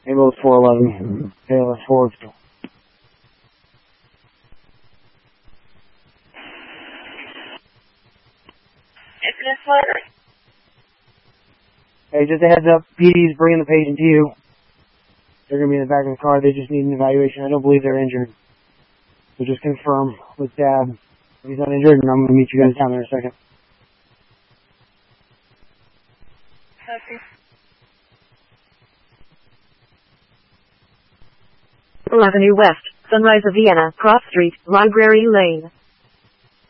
Ambulance 411. ALS 4. Hey, just a heads up, PD's bringing the patient to you. They're going to be in the back of the car. They just need an evaluation. I don't believe they're injured. So just confirm with Dad if he's not injured, and I'm going to meet you guys down there in a second. Okay. 11 Avenue West, Sunrise of Vienna, Cross Street, Library Lane.